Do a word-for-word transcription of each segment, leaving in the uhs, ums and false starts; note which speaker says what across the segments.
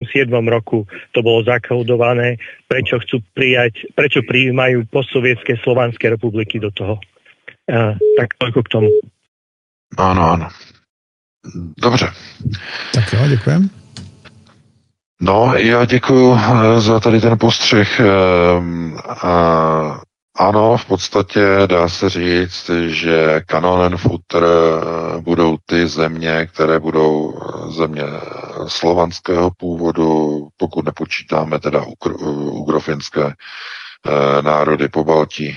Speaker 1: siedmom roku to bolo zakodované, prečo chcú prijať, prečo prijímajú postsovietské slovanské republiky do toho. Uh, tak toľko k tomu.
Speaker 2: Ano, ano. Dobře.
Speaker 3: Tak jo, děkujem.
Speaker 2: No, já děkuju za tady ten postřeh. Ano, v podstatě dá se říct, že kanonen futr budou ty země, které budou země slovanského původu, pokud nepočítáme teda ugrofinské národy po Baltí.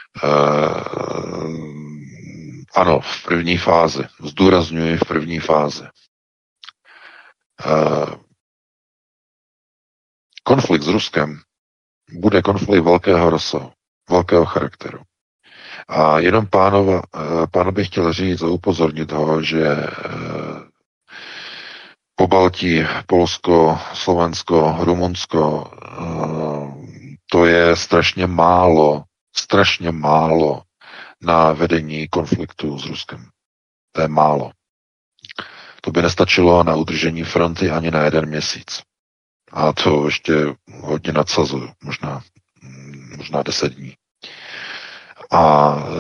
Speaker 2: Ano, v první fázi. Zdůrazňuji v první fázi. Konflikt s Ruskem bude konflikt velkého rozsahu, velkého charakteru. A jenom pánova, pánu bych chtěl říct a upozornit ho, že po Baltí, Polsko, Slovensko, Rumunsko, to je strašně málo, strašně málo na vedení konfliktu s Ruskem. To je málo. To by nestačilo na udržení fronty ani na jeden měsíc. A to ještě hodně nadsazuju, možná, možná deset dní. A e,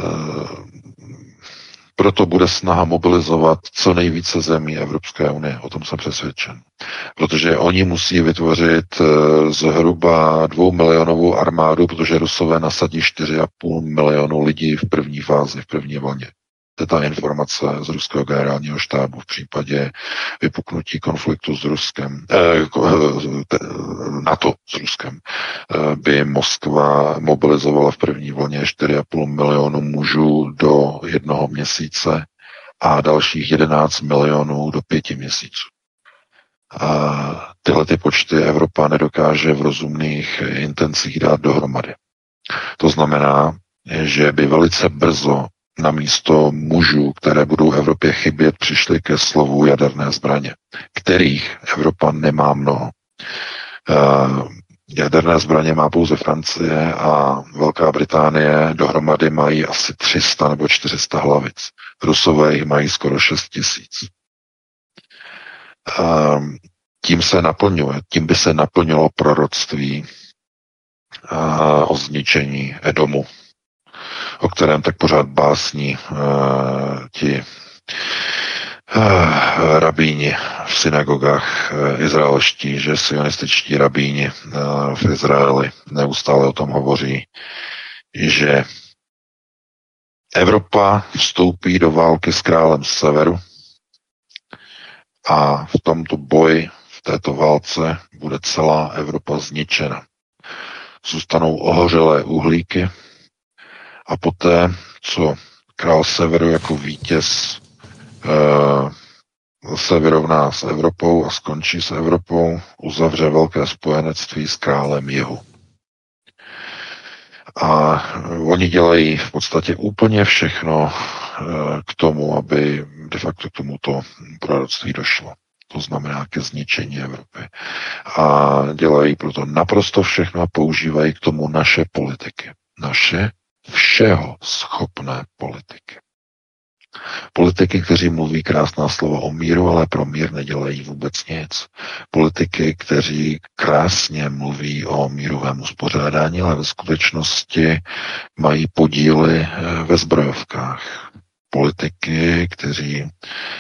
Speaker 2: proto bude snaha mobilizovat co nejvíce zemí Evropské unie, o tom jsem přesvědčen. Protože oni musí vytvořit e, zhruba dvoumilionovou armádu, protože Rusové nasadí čtyři a půl milionu lidí v první fázi, v první vlně. To je ta informace z ruského generálního štábu v případě vypuknutí konfliktu s Ruskem, eh, NATO s Ruskem, eh, by Moskva mobilizovala v první vlně čtyři a půl milionu mužů do jednoho měsíce a dalších jedenáct milionů do pěti měsíců. A tyhle ty počty Evropa nedokáže v rozumných intencích dát dohromady. To znamená, že by velice brzo na místo mužů, které budou Evropě chybět, přišly ke slovu jaderné zbraně, kterých Evropa nemá mnoho. Uh, jaderné zbraně má pouze Francie a Velká Británie dohromady mají asi tři sta nebo čtyři sta hlavic. Rusové jich mají skoro šest tisíc. Uh, tím se naplňuje, tím by se naplnilo proroctví uh, o zničení Edomu, o kterém tak pořád básní uh, ti uh, rabíni v synagogách uh, izraelští, že sionističtí rabíni uh, v Izraeli neustále o tom hovoří, že Evropa vstoupí do války s králem z severu a v tomto boji, v této válce bude celá Evropa zničena. Zůstanou ohořelé uhlíky, a poté, co král severu jako vítěz e, se vyrovná s Evropou a skončí s Evropou, uzavře velké spojenectví s králem jihu. A oni dělají v podstatě úplně všechno e, k tomu, aby de facto k tomuto proroctví došlo. To znamená ke zničení Evropy. A dělají proto naprosto všechno a používají k tomu naše politiky. Naše všeho schopné politiky. Politiky, kteří mluví krásná slova o míru, ale pro mír nedělají vůbec nic. Politiky, kteří krásně mluví o mírovém uspořádání, ale ve skutečnosti mají podíly ve zbrojovkách. Politiky, kteří uh,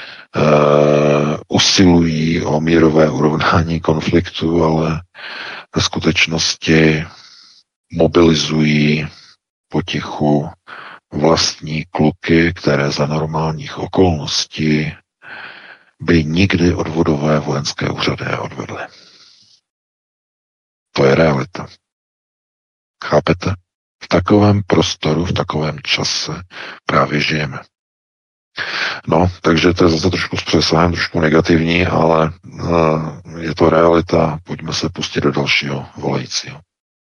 Speaker 2: usilují o mírové urovnání konfliktu, ale ve skutečnosti mobilizují potichu vlastní kluky, které za normálních okolností by nikdy odvodové vojenské úřady neodvedly. To je realita. Chápete? V takovém prostoru, v takovém čase právě žijeme. No, takže to je zase trošku s přesahem, trošku negativní, ale uh, je to realita. Pojďme se pustit do dalšího volajícího.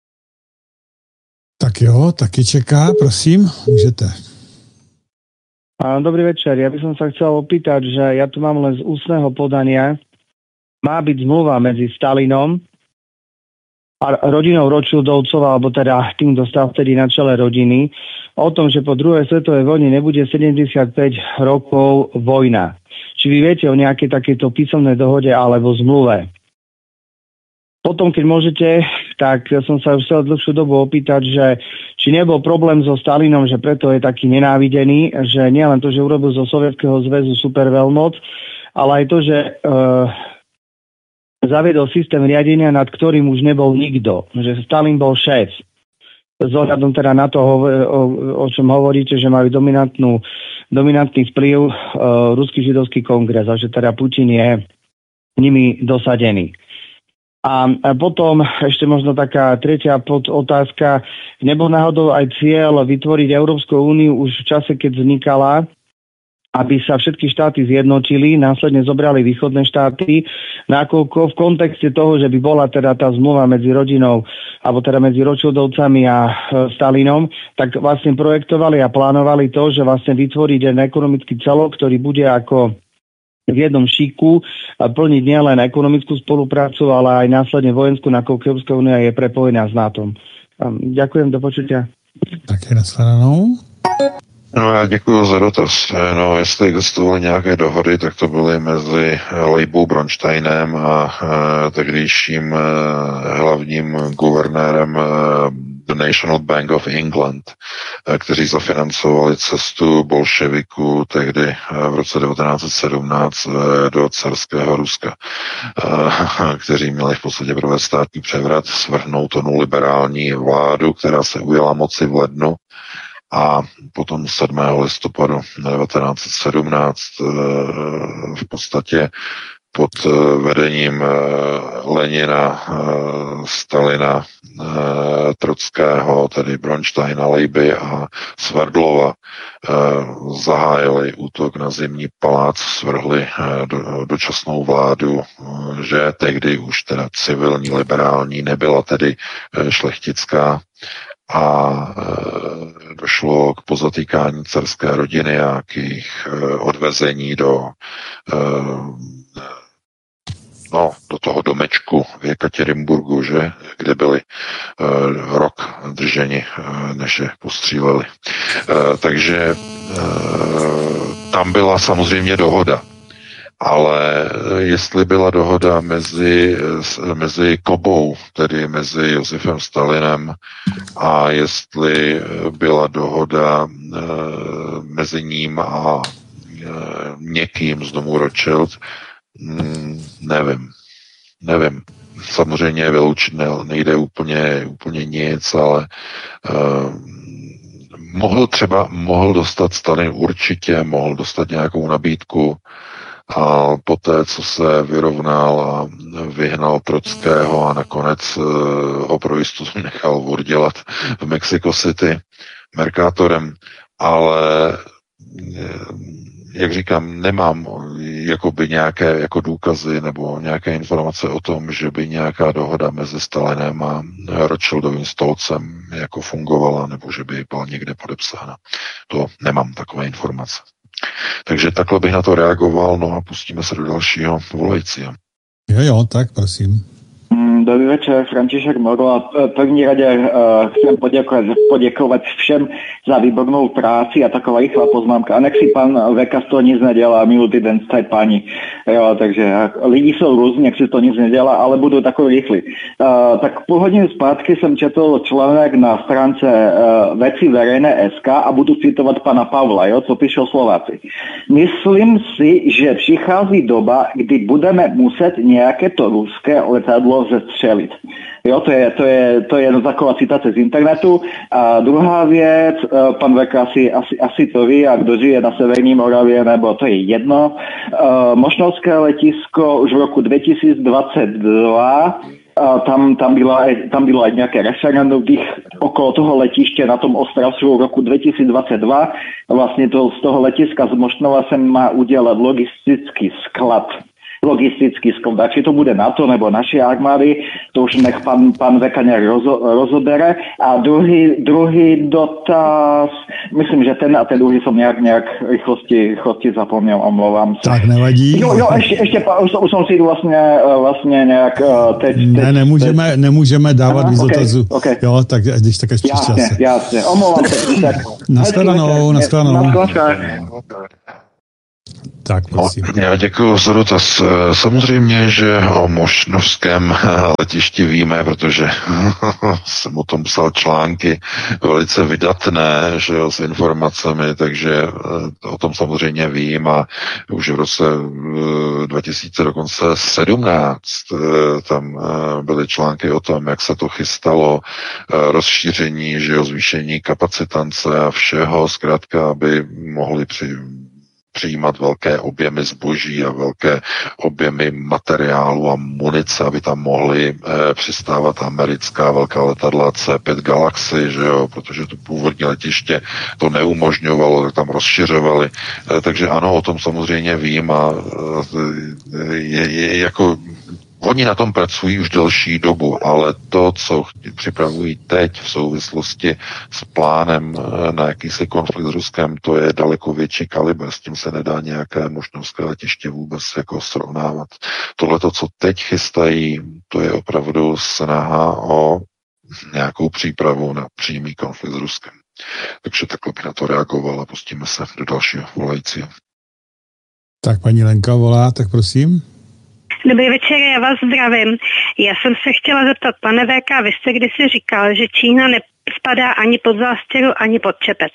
Speaker 3: Tak jo, taky čeká, prosím, můžete.
Speaker 4: Dobrý večer, ja by som sa chcel opýtať, že ja tu mám len z ústneho podania. Má byť zmluva medzi Stalinom a rodinou Rothschildovcov, alebo teda tým, kto stal vtedy na čele rodiny, o tom, že po druhej svetovej vojne nebude sedemdesiatpäť rokov vojna. Či vy viete o nejakej takéto písomnej dohode alebo zmluve? potom, keď môžete, tak som sa už chcel dlhšiu dobu opýtať, že či nebol problém so Stalinom, že preto je taký nenávidený, že nielen to, že urobil zo Sovietskeho zväzu superveľmoc, ale aj to, že e, zaviedol systém riadenia, nad ktorým už nebol nikto. Že Stalin bol šéf. S ohľadom teda na to, o, o čom hovoríte, že majú dominantnú, dominantný vplyv e, Ruský židovský kongres a že teda Putin je nimi dosadený. A potom ešte možno taká tretia otázka. Nebol náhodou aj cieľ vytvoriť Európsku úniu už v čase, keď vznikala, aby sa všetky štáty zjednotili, následne zobrali východné štáty, nakoľko v kontexte toho, že by bola teda tá zmluva medzi rodinou, alebo teda medzi Rothschildovcami a Stalinom, tak vlastne projektovali a plánovali to, že vlastne vytvoriť jeden ekonomický celok, ktorý bude ako v jednom šíku plniť nielen ekonomickú spoluprácu, ale aj následne vojenskú, nakoľko Európska únia je prepojená s NATO. Ďakujem, do počutia.
Speaker 3: Také nashledanou.
Speaker 2: No já děkuji za dotaz. No, jestli existovaly nějaké dohody, tak to byly mezi Leibou Bronsteinem a e, tehdejším e, hlavním guvernérem e, The National Bank of England, e, kteří zafinancovali cestu bolševiků tehdy e, v roce devatenáct set sedmnáct e, do carského Ruska, e, kteří měli v podstatě provést státní převrat, svrhnout onu liberální vládu, která se ujala moci v lednu. A potom sedmého listopadu devatenáct set sedmnáct v podstatě pod vedením Lenina, Stalina, Trockého, tedy Bronsteina, Leiby a Sverdlova zahájili útok na Zimní palác, svrhli do, dočasnou vládu, že tehdy už teda civilní, liberální, nebyla tedy šlechtická, a e, došlo k pozatýkání carské rodiny a k jejich e, odvezení do e, no, do toho domečku v Jekatěrinburgu, že, kde byli e, rok drženi, e, než je postříleli. E, takže e, tam byla samozřejmě dohoda. Ale jestli byla dohoda mezi, mezi Kobou, tedy mezi Josifem Stalinem, a jestli byla dohoda e, mezi ním a e, někým z domu Rothschild, mm, nevím. Nevím. Samozřejmě vyloučit nejde úplně, úplně nic, ale e, mohl třeba, mohl dostat Stalin určitě, mohl dostat nějakou nabídku. A poté, co se vyrovnal a vyhnal Trockého a nakonec uh, ho pro jistotu nechal oddělat v Mexico City Mercatorem, ale jak říkám, nemám jakoby nějaké jako důkazy nebo nějaké informace o tom, že by nějaká dohoda mezi Stalinem a Rothschildovým stolcem jako fungovala, nebo že by byla někde podepsána. To nemám takové informace. Takže takhle bych na to reagoval, no a pustíme se do dalšího volajícího.
Speaker 3: Jo, jo, tak prosím.
Speaker 5: Dobrý večer, František Morla. V první radě uh, chcem poděkovat, poděkovat všem za výbornou práci a taková rychlá poznámka. A nech si pan Veka z toho nic nedělá, minulý den stajt páni. Jo, takže lidi jsou různí, jak si to nic nedělá, ale budu takový rychlý. Uh, tak půl hodiny zpátky jsem četl článek na stránce uh, Veci verejné bodka es ká a budu citovat pana Pavla, jo, co píšou Slováci. Myslím si, že přichází doba, kdy budeme muset nějaké to ruské letadlo zestřelit. Jo, to je, to je, to je taková citace z internetu. A druhá věc, pan Veka asi, asi, asi to ví, a kdo žije na Severní Moravě, nebo to je jedno. Mošnovské letisko už v roku dva tisíce dvacet dva, tam, tam, byla, tam bylo aj nějaké referendum okolo toho letiště na tom Ostravsku v roku dva tisíce dvacet dva. Vlastně to, z toho letiska z Mošnova se má udělat logistický sklad. logistický sklad. Či to bude NATO nebo naše armády, to už nech pan, pan Veka nějak rozo, rozobere. A druhý, druhý dotaz, myslím, že ten a ten druhý jsem nějak, nějak rychlosti, rychlosti zapomněl, omlouvám se.
Speaker 3: Tak nevadí.
Speaker 5: Jo, jo, ještě, ještě už, už jsem si vlastně, vlastně nějak teď... teď
Speaker 3: ne, nemůžeme, teď... nemůžeme dávat
Speaker 5: Aha,
Speaker 3: víc
Speaker 5: okay,
Speaker 3: dotazu.
Speaker 5: Okay.
Speaker 3: Jo, tak když tak až příště.
Speaker 5: Jasně, jasně, omlouvám se.
Speaker 3: Naschledanou, naschledanou.
Speaker 5: Naschledanou.
Speaker 3: Tak, prosím.
Speaker 2: No, já děkuji za dotaz. Samozřejmě, že o mošnovském letišti víme, protože jsem o tom psal články velice vydatné, že jo, s informacemi, takže o tom samozřejmě vím a už v roce dva tisíce sedmnáct tam byly články o tom, jak se to chystalo, rozšíření, že jo, zvýšení kapacitance a všeho, zkrátka, aby mohli při přijímat velké objemy zboží a velké objemy materiálu a munice, aby tam mohly e, přistávat americká velká letadla C pět Galaxy, že jo, protože to původní letiště to neumožňovalo, tak tam rozšiřovali. E, takže ano, o tom samozřejmě vím a e, je, je jako oni na tom pracují už delší dobu, ale to, co připravují teď v souvislosti s plánem na jakýsi konflikt s Ruskem, to je daleko větší kalibr. S tím se nedá nějaké mošnovské letiště vůbec jako srovnávat. Tohle, co teď chystají, to je opravdu snaha o nějakou přípravu na přímý konflikt s Ruskem. Takže takhle bych na to reagoval a pustíme se do dalšího volajícího.
Speaker 3: Tak paní Lenka volá, tak prosím.
Speaker 6: Dobrý večer, já vás zdravím. Já jsem se chtěla zeptat, pane V K, vy jste kdysi říkal, že Čína nespadá ani pod zástěru, ani pod čepec.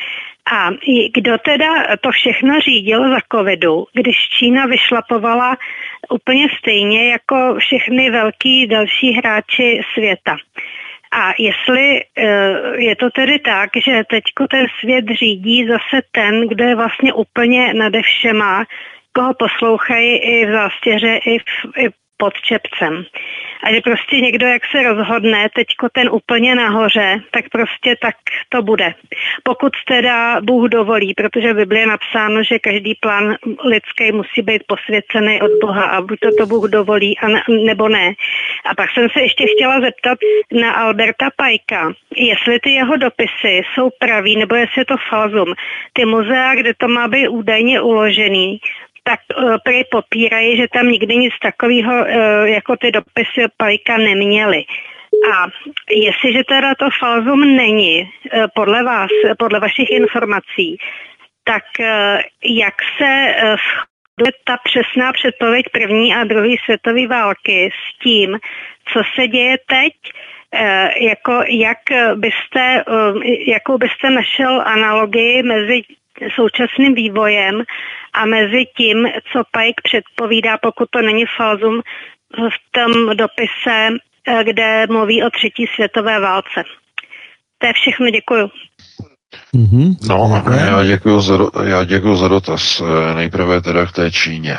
Speaker 6: A kdo teda to všechno řídil za covidu, když Čína vyšlapovala úplně stejně jako všechny velký další hráči světa? A jestli je to tedy tak, že teďko ten svět řídí zase ten, kdo je vlastně úplně nade všema, koho poslouchají i v zástěře, i, v, i pod čepcem. A že prostě někdo, jak se rozhodne, teďko ten úplně nahoře, tak prostě tak to bude. Pokud teda Bůh dovolí, protože v Biblii je napsáno, že každý plán lidský musí být posvěcený od Boha a buď to, to Bůh dovolí, a ne, nebo ne. A pak jsem se ještě chtěla zeptat na Alberta Pajka, jestli ty jeho dopisy jsou pravý, nebo jestli je to falzum. Ty muzea, kde to má být údajně uložený, tak uh, prý popírají, že tam nikdy nic takového uh, jako ty dopisy Pajka neměli. A jestliže teda to falzum není, uh, podle vás, podle vašich informací, tak uh, jak se uh, shoduje ta přesná předpověď první a druhé světové války s tím, co se děje teď, uh, jako jak byste, uh, jakou byste našel analogii mezi současným vývojem a mezi tím, co Pike předpovídá, pokud to není falzum, v tom dopise, kde mluví o třetí světové válce. To je všechno, děkuju.
Speaker 2: Mm-hmm. No, já děkuju, za, já děkuju za dotaz. Nejprve teda k té Číně.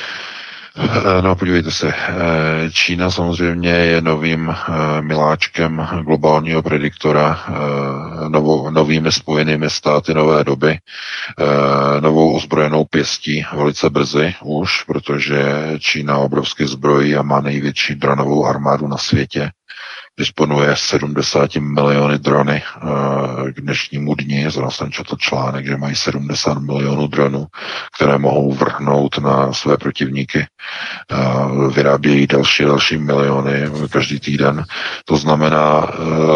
Speaker 2: No, podívejte se, Čína samozřejmě je novým miláčkem globálního prediktora, novou, novými spojenými státy nové doby, novou ozbrojenou pěstí velice brzy už, protože Čína obrovsky zbrojí a má největší dronovou armádu na světě. Disponuje sedmdesáti miliony drony k dnešnímu dni. Zrovna jsem četl článek, že mají sedmdesát milionů dronů, které mohou vrhnout na své protivníky. Vyrábějí další další miliony každý týden. To znamená,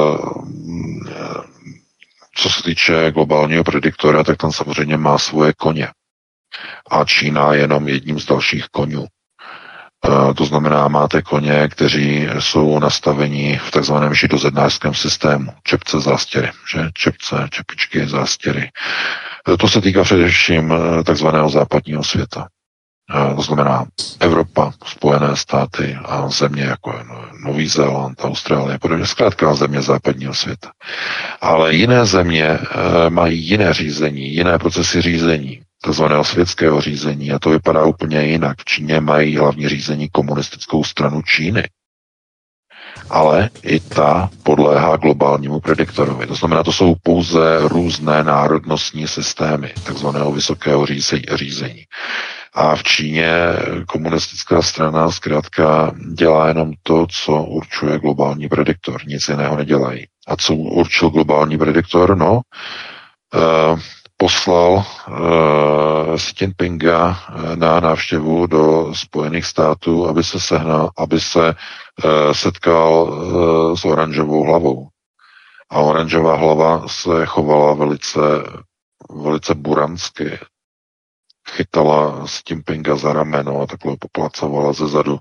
Speaker 2: co se týče globálního prediktora, tak tam samozřejmě má svoje koně. A Čína je jenom jedním z dalších konňů. To znamená, máte koně, kteří jsou nastaveni v takzvaném židozednářském systému. Čepce, zástěry, že? Čepce, čepičky, zástěry. To se týká především takzvaného západního světa. To znamená Evropa, Spojené státy a země jako je Nový Zéland, Austrálie, podobně zkrátka země západního světa. Ale jiné země mají jiné řízení, jiné procesy řízení, takzvaného světského řízení, a to vypadá úplně jinak. V Číně mají hlavní řízení komunistickou stranu Číny. Ale i ta podléhá globálnímu prediktorovi. To znamená, to jsou pouze různé národnostní systémy takzvaného vysokého řízení. A v Číně komunistická strana zkrátka dělá jenom to, co určuje globální prediktor. Nic jiného nedělají. A co určil globální prediktor? No, uh, poslal uh, Xi Jinpinga na návštěvu do Spojených států, aby se sehnal, aby se uh, setkal uh, s oranžovou hlavou. A oranžová hlava se chovala velice, velice buransky. chytala Xi Jinpinga za rameno a takhle poplacovala ze zadu.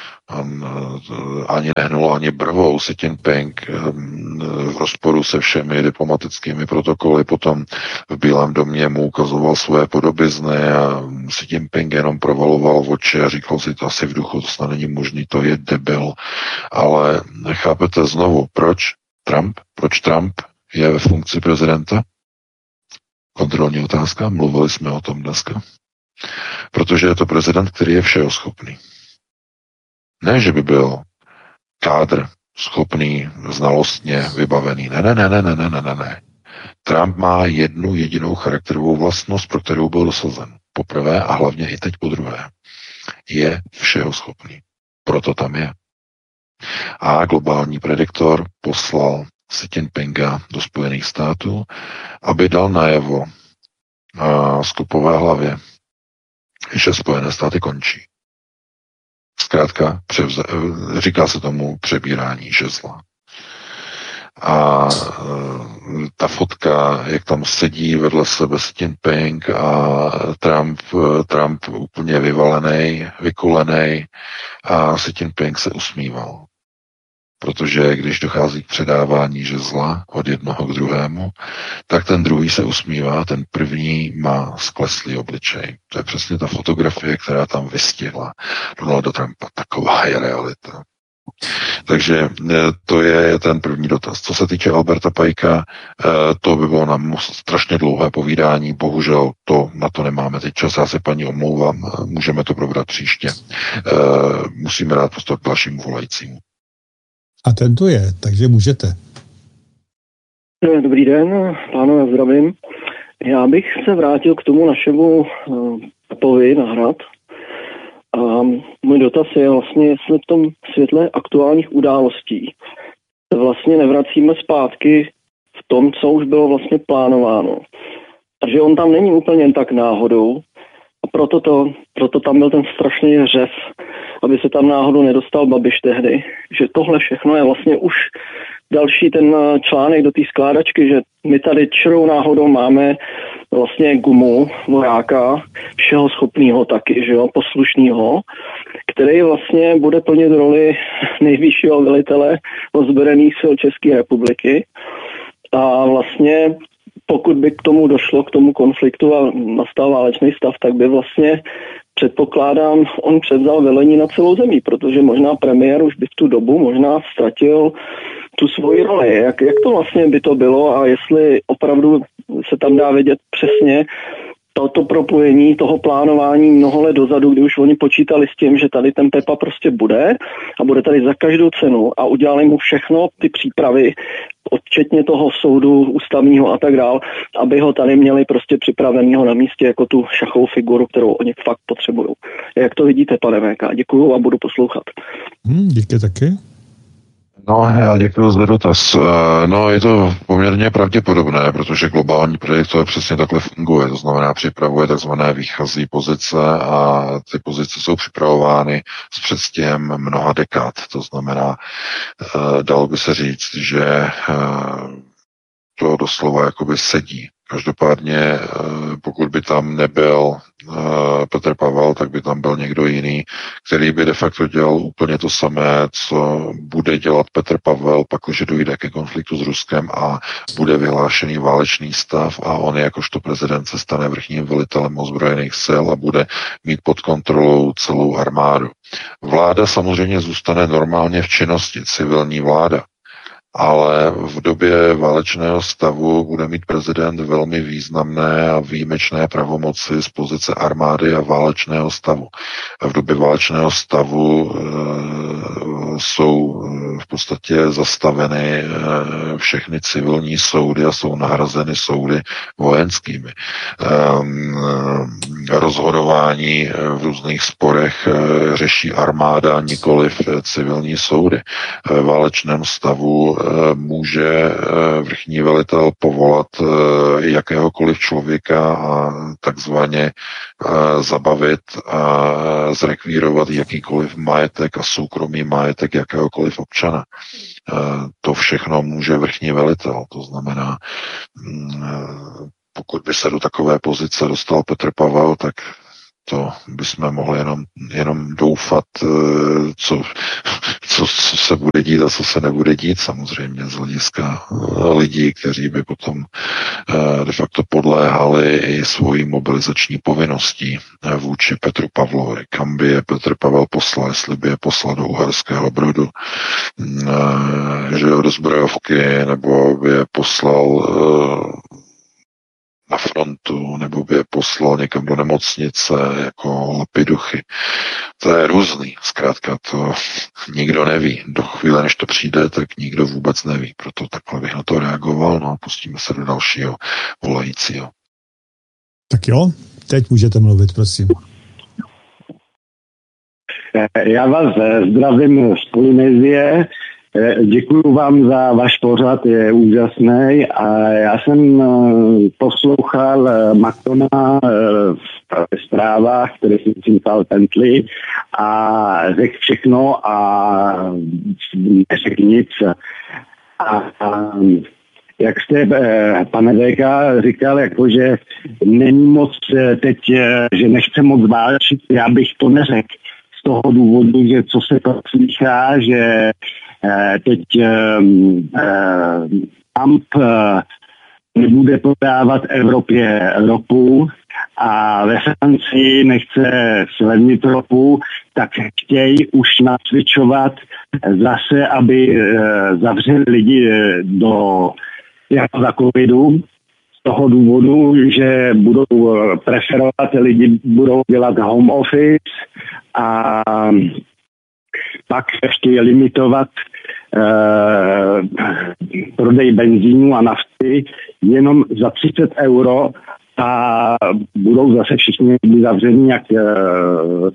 Speaker 2: Ani nehnul ani brvou Xi Jinping v rozporu se všemi diplomatickými protokoly. Potom v Bílém domě mu ukazoval své podobizny a Xi Jinping jenom provaloval v oči a říkal si to asi v duchu, to snad není možný, to je debil. Ale chápete znovu, proč Trump? Proč Trump je ve funkci prezidenta? Kontrolní otázka, mluvili jsme o tom dneska. Protože je to prezident, který je všeho schopný. Ne, že by byl kádr schopný, znalostně vybavený. Ne, ne, ne, ne, ne, ne, ne, ne. Trump má jednu jedinou charakterovou vlastnost, pro kterou byl dosazen. Poprvé a hlavně i teď po druhé. Je všeho schopný. Proto tam je. A globální prediktor poslal Xi Jinpinga do Spojených států, aby dal najevo a skopové hlavě, že Spojené státy končí. Zkrátka, převze, říká se tomu přebírání žezla. A ta fotka, jak tam sedí vedle sebe Xi Jinping a Trump, Trump úplně vyvalený, vykulený a Xi Jinping se usmíval. Protože když dochází k předávání žezla od jednoho k druhému, tak ten druhý se usmívá, ten první má skleslý obličej. To je přesně ta fotografie, která tam vystihla Donalda Trumpa. Taková je realita. Takže to je ten první dotaz. Co se týče Alberta Pajka, to by bylo nám strašně dlouhé povídání, bohužel to, na to nemáme teď čas, já se paní omlouvám, můžeme to probrat příště. Musíme dát prostor k dalšímu volajícímu.
Speaker 3: A ten tu je, takže můžete.
Speaker 7: Dobrý den, pánové, zdravím. Já bych se vrátil k tomu našemu Pepovi na Hrad. A můj dotaz je vlastně, jestli v tom světle aktuálních událostí se vlastně nevracíme zpátky v tom, co už bylo vlastně plánováno. Takže on tam není úplně jen tak náhodou a proto, to, proto tam byl ten strašný řev, aby se tam náhodou nedostal Babiš tehdy, že tohle všechno je vlastně už další ten článek do té skládačky, že my tady čirou náhodou máme vlastně gumu, vojáka, všeho schopného taky, že jo, poslušného, který vlastně bude plnit roli nejvyššího velitele ozbrojených sil České republiky a vlastně pokud by k tomu došlo, k tomu konfliktu a nastal válečný stav, tak by vlastně předpokládám, on převzal velení na celou zemi, protože možná premiér už by v tu dobu možná ztratil tu svoji roli. Jak, jak to vlastně by to bylo a jestli opravdu se tam dá vědět přesně toto propojení toho plánování mnoho let dozadu, kdy už oni počítali s tím, že tady ten Pepa prostě bude a bude tady za každou cenu a udělali mu všechno, ty přípravy, odčetně toho soudu ústavního a tak dál, aby ho tady měli prostě připravenýho na místě jako tu šachovou figuru, kterou oni fakt potřebují. Jak to vidíte, pane V K? Děkuju a budu poslouchat.
Speaker 3: Hmm, díky taky.
Speaker 2: No, já děkuji za dotaz. No, je to poměrně pravděpodobné, protože globální prediktor přesně takhle funguje, to znamená připravuje takzvané výchozí pozice a ty pozice jsou připravovány s předstihem mnoha dekád, to znamená, dalo by se říct, že to doslova jakoby sedí. Každopádně, pokud by tam nebyl Petr Pavel, tak by tam byl někdo jiný, který by de facto dělal úplně to samé, co bude dělat Petr Pavel, pakliže dojde ke konfliktu s Ruskem a bude vyhlášený válečný stav a on jakožto prezident se stane vrchním velitelem ozbrojených sil a bude mít pod kontrolou celou armádu. Vláda samozřejmě zůstane normálně v činnosti, civilní vláda. Ale v době válečného stavu bude mít prezident velmi významné a výjimečné pravomoci z pozice armády a válečného stavu. V době válečného stavu e, jsou v podstatě zastaveny e, všechny civilní soudy a jsou nahrazeny soudy vojenskými. E, rozhodování v různých sporech e, řeší armáda, nikoliv civilní soudy. V válečném stavu může vrchní velitel povolat jakéhokoliv člověka a takzvaně zabavit a zrekvírovat jakýkoliv majetek a soukromý majetek jakéhokoliv občana. To všechno může vrchní velitel, to znamená pokud by se do takové pozice dostal Petr Pavel, tak to bychom mohli jenom, jenom doufat, co, co, co se bude dít a co se nebude dít, samozřejmě z hlediska lidí, kteří by potom de facto podléhali i svojí mobilizační povinností vůči Petru Pavlovi. Kam by je Petr Pavel poslal, jestli by je poslal do Uherského Brodu, že do zbrojovky, nebo by je poslal na frontu, nebo by je poslal někam do nemocnice jako lapiduchy. To je různý. Zkrátka to nikdo neví. Do chvíle, než to přijde, tak nikdo vůbec neví. Proto takhle bych na to reagoval. No a pustíme se do dalšího volajícího.
Speaker 3: Tak jo, teď můžete mluvit, prosím.
Speaker 8: Já vás zdravím z Polynézie. Děkuji vám za váš pořad, je úžasný a já jsem poslouchal Macrona v zprávách, které jsem čítal Bentley a řekl všechno a neřekl nic. A, a jak jste, pane Véka, říkal, jako, že není moc teď, že nechce moc válčit, já bych to neřekl. Z toho důvodu, že co se to slychá, že teď Trump nebude podávat Evropě ropu a ve Francii nechce slevnit ropu, tak chtějí už nacvičovat zase, aby zavřeli lidi do jako za covidu. Z toho důvodu, že budou preferovat, lidi budou dělat home office a pak chtějí limitovat eh, prodej benzínu a nafty jenom za třicet euro a budou zase všichni zavření jak, eh,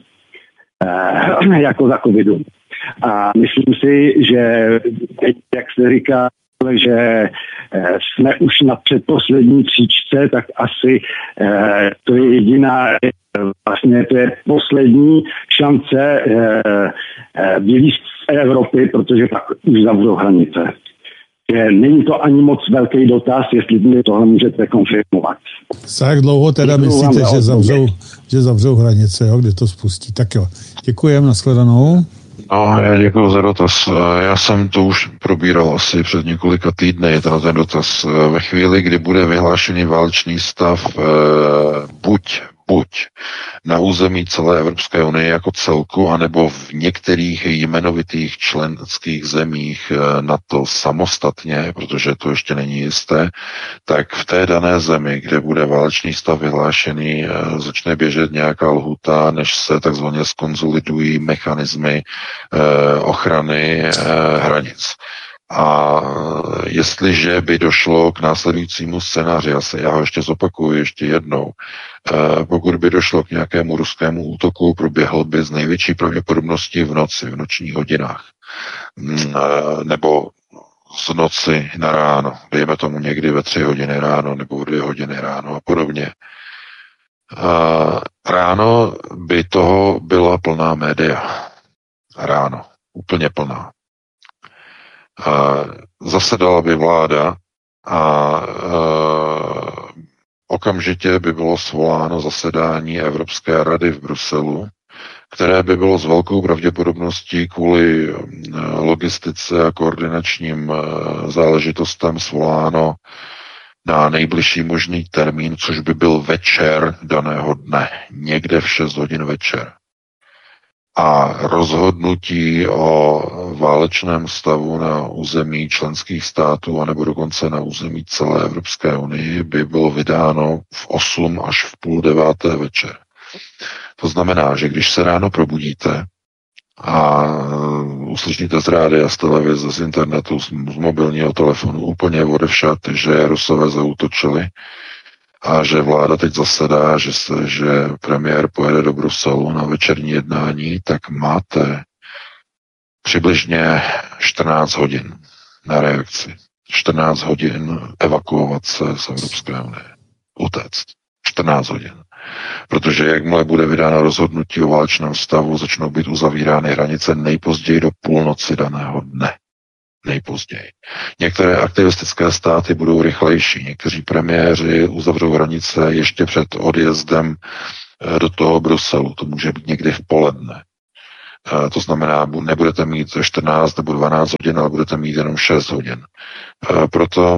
Speaker 8: eh, jako za covidu. A myslím si, že teď, jak se říká, že jsme už na předposlední příčce, tak asi eh, to je jediná, vlastně to je poslední šance eh, eh, vylízt z Evropy, protože pak už zavřou hranice. Že není to ani moc velký dotaz, jestli mi tohle můžete konfirmovat.
Speaker 3: Za jak dlouho teda děkuju myslíte, že zavřou, že zavřou hranice, jo, kdy to spustí? Tak jo, děkujem, nashledanou.
Speaker 2: No, já děkuji za dotaz. Já jsem to už probíral asi před několika týdny, ten, ten dotaz. Ve chvíli, kdy bude vyhlášený válečný stav, buď, buď na území celé Evropské unie jako celku, anebo v některých jmenovitých členských zemích NATO samostatně, protože to ještě není jisté, tak v té dané zemi, kde bude válečný stav vyhlášený, začne běžet nějaká lhuta, než se takzvaně skonzolidují mechanismy ochrany hranic. A jestliže by došlo k následujícímu scénáři, já, se, já ho ještě zopakuju ještě jednou, pokud by došlo k nějakému ruskému útoku, proběhl by z největší pravděpodobností v noci, v nočních hodinách, nebo z noci na ráno, dejme tomu někdy ve tři hodiny ráno, nebo v dvě hodiny ráno a podobně. Ráno by toho byla plná média. Ráno. Úplně plná. Zasedala by vláda a okamžitě by bylo svoláno zasedání Evropské rady v Bruselu, které by bylo s velkou pravděpodobností kvůli logistice a koordinačním záležitostem svoláno na nejbližší možný termín, což by byl večer daného dne, někde v šest hodin večer. A rozhodnutí o válečném stavu na území členských států anebo dokonce na území celé Evropské unie by bylo vydáno v osm až v půl deváté večer. To znamená, že když se ráno probudíte a uslyšíte z rádia, z televize, z internetu, z mobilního telefonu úplně odevšad, že Rusové zaútočili a že vláda teď zasedá, že, se, že premiér pojede do Bruselu na večerní jednání, tak máte přibližně čtrnáct hodin na reakci. čtrnáct hodin evakuovat se z Evropské unie. Utéct. čtrnáct hodin. Protože jakmile bude vydáno rozhodnutí o válečném stavu, začnou být uzavírány hranice nejpozději do půlnoci daného dne. nejpozději. Některé aktivistické státy budou rychlejší, někteří premiéři uzavřou hranice ještě před odjezdem do toho Bruselu, to může být někdy v poledne. To znamená, nebudete mít čtrnáct nebo dvanáct hodin, ale budete mít jenom šest hodin. Proto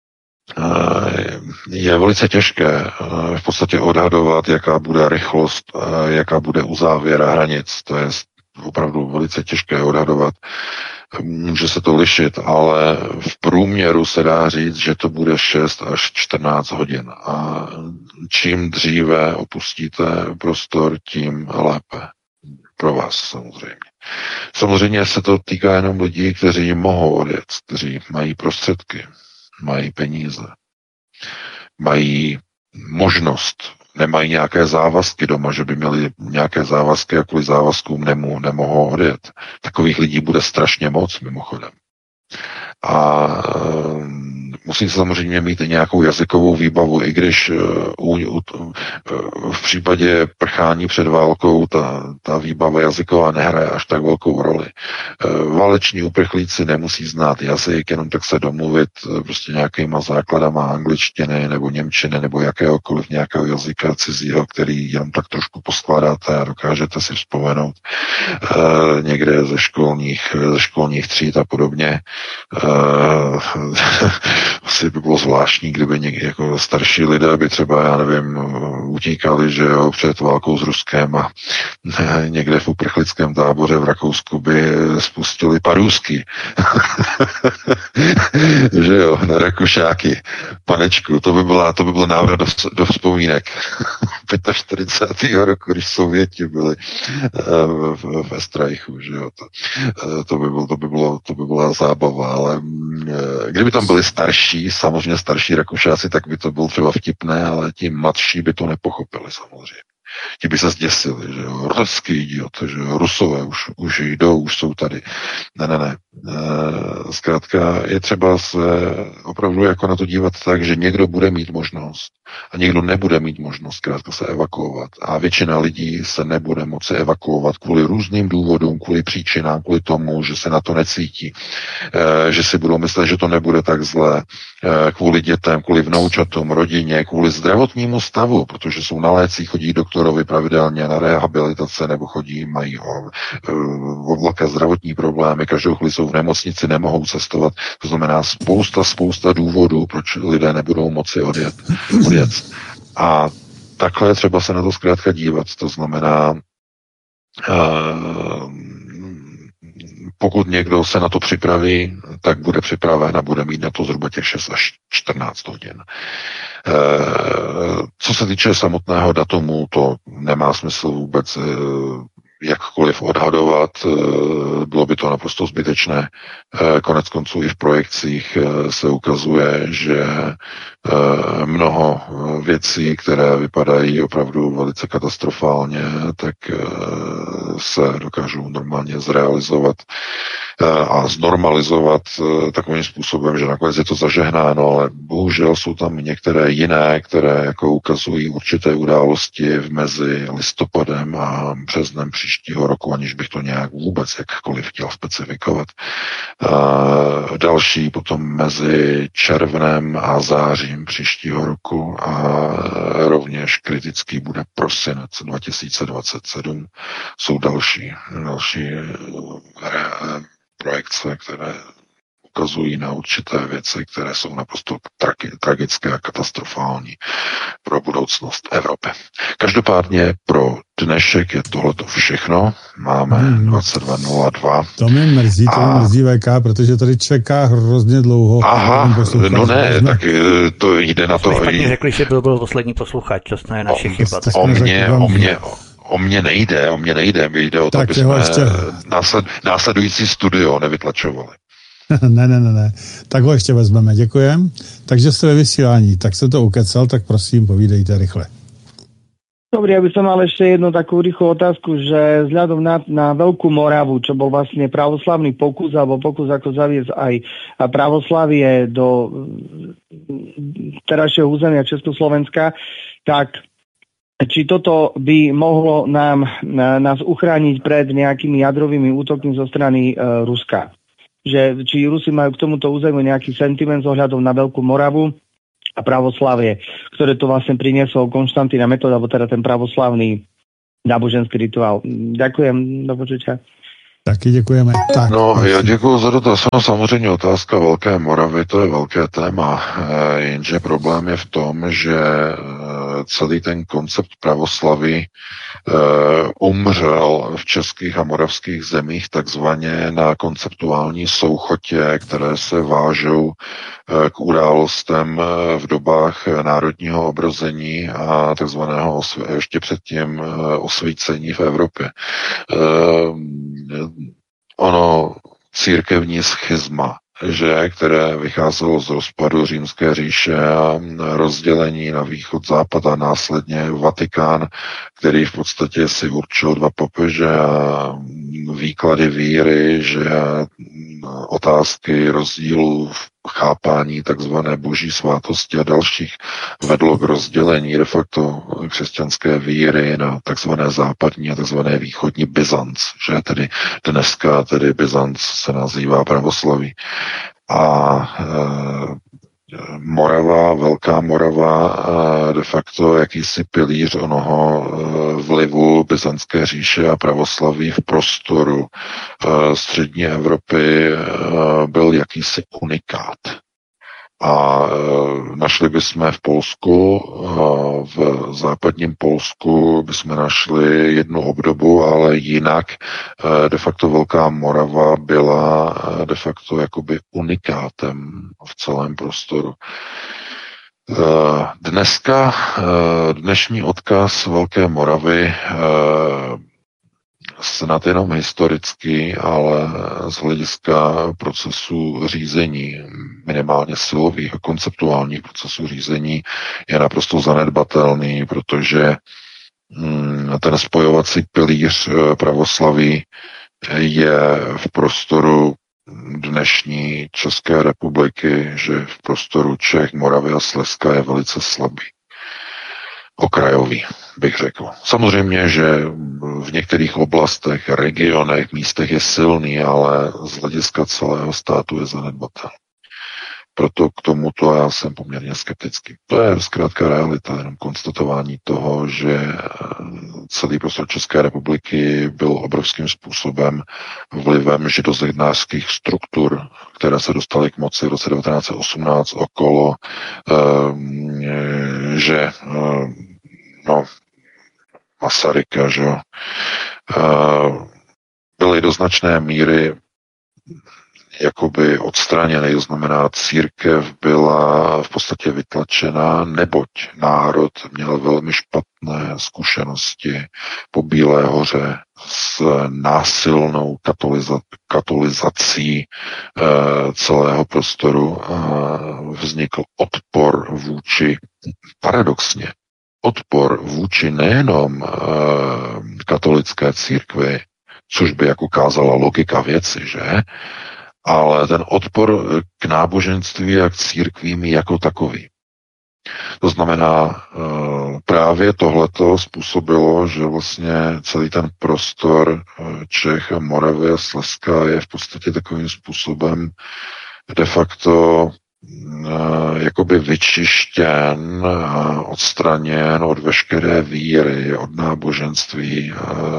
Speaker 2: je velice těžké v podstatě odhadovat, jaká bude rychlost, jaká bude uzávěra hranic. To je opravdu velice těžké odhadovat. Může se to lišit, ale v průměru se dá říct, že to bude šest až čtrnáct hodin. A čím dříve opustíte prostor, tím lépe. Pro vás samozřejmě. Samozřejmě se to týká jenom lidí, kteří mohou odjet, kteří mají prostředky, mají peníze, mají možnost, nemají nějaké závazky doma, že by měli nějaké závazky a kvůli závazkům nemo, nemohou odjet. Takových lidí bude strašně moc, mimochodem. A musí samozřejmě mít nějakou jazykovou výbavu, i když u, u, v případě prchání před válkou ta, ta výbava jazyková nehraje až tak velkou roli. Váleční uprchlíci nemusí znát jazyk, jenom tak se domluvit prostě nějakýma základama angličtiny nebo němčiny nebo jakéhokoliv nějakého jazyka cizího, který jenom tak trošku poskládáte a dokážete si vzpomenout eh, někde ze školních, ze školních tříd a podobně. Eh, asi by bylo zvláštní, kdyby někdy jako starší lidé by třeba, já nevím, utíkali, že jo, před válkou s Ruskem a někde v uprchlickém táboře v Rakousku by spustili parůzky. Že jo, na Rakušáky, panečku, to by byla, to by byl návrat do, do vzpomínek. čtyřicátého pátého roku, když Sověti byli uh, ve Strajchu, že jo, to, uh, to, by bylo, to, by bylo, to by byla zábava, ale uh, kdyby tam byli starší, samozřejmě starší Rakušáci, tak by to bylo třeba vtipné, ale ti mladší by to nepochopili samozřejmě. Ti by se zděsili, že jo, ruský idiot, že jo, Rusové už, už jdou, už jsou tady. Ne, ne, ne. E, zkrátka je třeba se opravdu jako na to dívat tak, že někdo bude mít možnost a někdo nebude mít možnost zkrátka se evakuovat. A většina lidí se nebude moci evakuovat kvůli různým důvodům, kvůli příčinám, kvůli tomu, že se na to necítí, e, že si budou myslet, že to nebude tak zlé, e, kvůli dětem, kvůli vnoučatům, rodině, kvůli zdravotnímu stavu, protože jsou na lécích, chodí doktorovi pravidelně na rehabilitace nebo chodí, mají o, o velké zdravotní problémy, každou chvíli jsou v nemocnici, nemohou cestovat. To znamená spousta, spousta důvodů, proč lidé nebudou moci odjet. odjet. A takhle třeba se na to zkrátka dívat. To znamená, uh, pokud někdo se na to připraví, tak bude připraven a bude mít na to zhruba těch šest až čtrnáct hodin. Uh, co se týče samotného datumu, to nemá smysl vůbec uh, jakkoliv odhadovat, bylo by to naprosto zbytečné. Konec konců i v projekcích se ukazuje, že mnoho věcí, které vypadají opravdu velice katastrofálně, tak se dokážou normálně zrealizovat a znormalizovat takovým způsobem, že nakonec je to zažehnáno, ale bohužel jsou tam některé jiné, které jako ukazují určité události v mezi listopadem a březnem příštího roku, aniž bych to nějak vůbec jakkoliv chtěl specifikovat. Další potom mezi červnem a zářím příštího roku a rovněž kritický bude prosinec dva tisíce dvacet sedm. Jsou další, další projekce, které ukazují na určité věci, které jsou naprosto tra- tragické a katastrofální pro budoucnost Evropy. Každopádně pro dnešek je tohleto všechno. Máme hmm. dvacet dva nula dva.
Speaker 3: To mě mrzí, to mě mrzí V K, protože tady čeká hrozně dlouho.
Speaker 2: Aha, no ne, tak to jde na to.
Speaker 9: Jsme špatně řekli, že byl, byl poslední posluchač, to je naše chyba.
Speaker 2: O mě, o mě, O mě nejde, o mě nejde, mi jde o to, aby jsme ještě... násled, následující studio nevytlačovali.
Speaker 3: ne, ne, ne, ne. Tak ho ještě vezmeme, děkujem. Takže jste ve vysílání, tak se to ukecal, tak prosím, povídejte rychle.
Speaker 4: Dobrý, ja by som mal ešte jednu takú rýchlu otázku, že vzhľadom na, na Veľkú Moravu, čo bol vlastne pravoslavný pokus, alebo pokus ako zaviesť aj pravoslavie do terajšieho územia Československa, tak či toto by mohlo nám, nás uchrániť pred nejakými jadrovými útokmi zo strany e, Ruska. že či Rusi majú k tomuto územiu nejaký sentiment s ohľadom na Veľkú Moravu a pravoslavie, ktoré to vlastne priniesol Konštantín a Metod, alebo teda ten pravoslavný náboženský rituál. Ďakujem, do počutia.
Speaker 3: Taky děkujeme. Tak,
Speaker 2: no,
Speaker 3: prosím.
Speaker 2: já děkuji za dotaz. No, samozřejmě otázka Velké Moravy, to je velké téma, jenže problém je v tom, že celý ten koncept pravoslaví umřel v českých a moravských zemích takzvaně na konceptuální souchotě, které se vážou k událostem v dobách národního obrození a takzvaného ještě předtím osvícení v Evropě. Ono církevní schizma, že, které vycházelo z rozpadu Římské říše a rozdělení na východ, západ a následně Vatikán, který v podstatě si určil dva papeže a výklady víry, že otázky rozdílu v chápání takzvané boží svátosti a dalších vedlo k rozdělení de facto křesťanské víry na takzvané západní a takzvané východní Byzanc, že tedy dneska tedy Byzanc se nazývá pravoslaví. A e, Morava, Velká Morava, de facto jakýsi pilíř onoho vlivu byzantské říše a pravoslaví v prostoru střední Evropy byl jakýsi unikát. A našli bychom v Polsku, v západním Polsku bychom našli jednu obdobu, ale jinak de facto Velká Morava byla de facto jakoby unikátem v celém prostoru. Dneska, dnešní odkaz Velké Moravy snad jenom historicky, ale z hlediska procesu řízení, minimálně silových a konceptuálních procesů řízení, je naprosto zanedbatelný, protože ten spojovací pilíř pravoslaví je v prostoru dnešní České republiky, že v prostoru Čech, Moravy a Slezska je velice slabý. Okrajový, bych řekl. Samozřejmě, že v některých oblastech, regionech, místech je silný, ale z hlediska celého státu je zanedbatelný. Proto k tomuto já jsem poměrně skeptický. To je zkrátka realita, jenom konstatování toho, že celý prostor České republiky byl obrovským způsobem vlivem židozednářských struktur, které se dostaly k moci v roce devatenáct set osmnáct okolo, že no, Masaryka, že byly do značné míry jakoby odstraněny, to znamená církev byla v podstatě vytlačena, neboť národ měl velmi špatné zkušenosti po Bílé hoře s násilnou katoliza- katolizací e, celého prostoru. E, vznikl odpor vůči, paradoxně, odpor vůči nejenom e, katolické církvi, což by jako kázala logika věci, že? Ale ten odpor k náboženství a k církvím jako takový. To znamená, právě tohleto způsobilo, že vlastně celý ten prostor Čech a Moravy a Slezska je v podstatě takovým způsobem de facto jakoby vyčištěn, odstraněn od veškeré víry, od náboženství.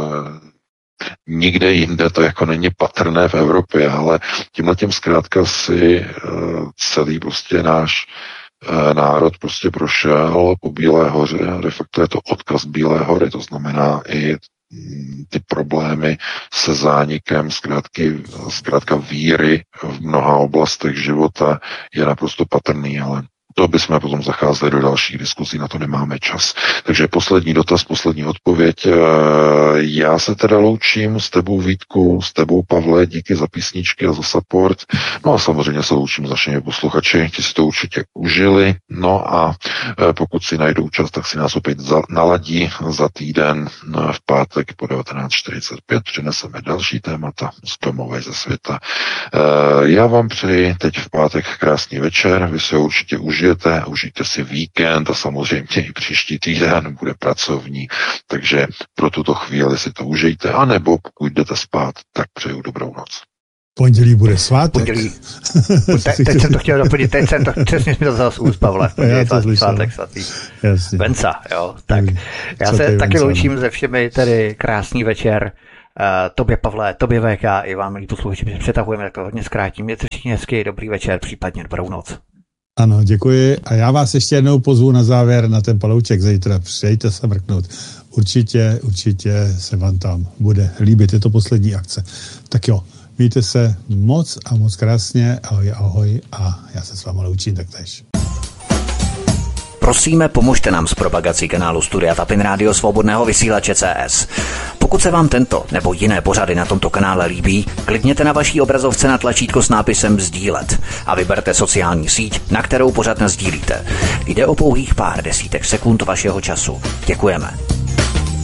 Speaker 2: Nikde jinde to jako není patrné v Evropě, ale tímhletím zkrátka si celý prostě náš národ prostě prošel po Bílé hoře a de facto je to odkaz Bílé hory, to znamená i ty problémy se zánikem zkrátky, zkrátka víry v mnoha oblastech života je naprosto patrný, ale to bychom potom zacházeli do dalších diskuzí, na to nemáme čas. Takže poslední dotaz, poslední odpověď. Já se teda loučím s tebou, Vítku, s tebou, Pavle, díky za písničky a za support. No a samozřejmě se loučím s našimi posluchači, ti si to určitě užili. No a pokud si najdou čas, tak si nás opět za, naladí za týden v pátek po devatenáct čtyřicet pět. Přineseme další témata z domova ze světa. Já vám přeji teď v pátek krásný večer, vy se určitě užijete, užijte si víkend a samozřejmě i příští týden bude pracovní, takže pro tuto chvíli si to užijte, anebo pokud jdete spát, tak přeju dobrou noc.
Speaker 3: Pondělí bude svátek.
Speaker 9: Pondělí. Te, teď jsem to chtěl doplnit, teď jsem to přesně mi to vzal z úst, Pavle.
Speaker 3: Já to slyšel.
Speaker 9: Svátek svatý. Venca, jo. Tak.
Speaker 3: Hmm.
Speaker 9: Já se taky loučím se všemi, tedy krásný večer. Uh, tobě, Pavle, tobě V K, i vám, milí posluchači, že přetahujeme, tak to hodně zkrátím. Mějte všichni hezky, dobrý večer, případně dobrou noc.
Speaker 3: Ano, děkuji. A já vás ještě jednou pozvu na závěr na ten palouček zítra. Přijďte se mrknout. Určitě, určitě se vám tam bude líbit. Je to poslední akce. Tak jo, mějte se moc a moc krásně. Ahoj, ahoj. A já se s vámi loučím taktéž.
Speaker 10: Prosíme, pomožte nám s propagací kanálu Studia Tapin Rádio Svobodného vysílače C S. Pokud se vám tento nebo jiné pořady na tomto kanále líbí, klikněte na vaší obrazovce na tlačítko s nápisem sdílet a vyberte sociální síť, na kterou pořad nasdílíte. Jde o pouhých pár desítek sekund vašeho času. Děkujeme.